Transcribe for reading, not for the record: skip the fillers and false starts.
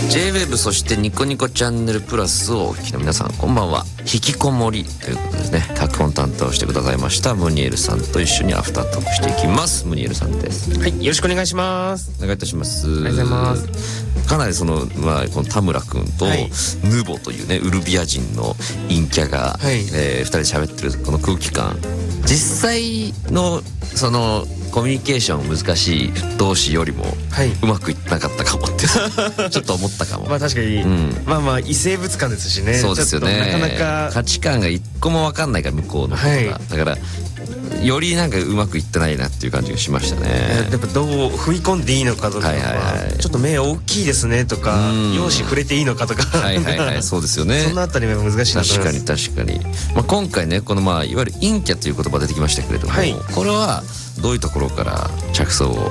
J-WAVE そしてニコニコチャンネルプラスをお聞きの皆さん、こんばんは。引きこもりということですね。脚本担当してくださいましたムニエルさんと一緒にアフタートークしていきます。ムニエルさんです。 はい、よろしくお願いします。 お願いいたします。 ありがとうございます。 かなりこの田村くんとヌボというね、ウルビア人の陰キャが、2人で喋ってるこの空気感、実際のそのコミュニケーション難しい同士よりもうまくいってなかったかもってちょっと思ったかも。 まあ確かに、まあまあ異生物感ですしね。 そうですよね。 なかなか価値観が一個も分かんないから向こうのことが、だからよりなんかうまくいってないなっていう感じがしましたね。 やっぱどう踏み込んでいいのかとか、ちょっと目大きいですねとか、容姿触れていいのかとか、 そうですよね。 そんなあたりも難しいなと思います。 確かに。まあ今回ね、このいわゆる陰キャという言葉出てきましたけれども、これはどういうところから着想を